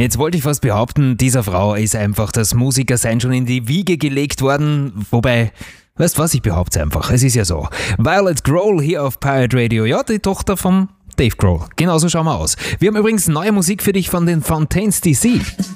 Jetzt wollte ich fast behaupten, dieser Frau ist einfach das Musikersein schon in die Wiege gelegt worden. Wobei, weißt was, ich behaupte es einfach. Es ist ja so. Violet Grohl hier auf Pirate Radio. Ja, die Tochter von Dave Grohl. Genauso schauen wir aus. Wir haben übrigens neue Musik für dich von den Fontaines DC.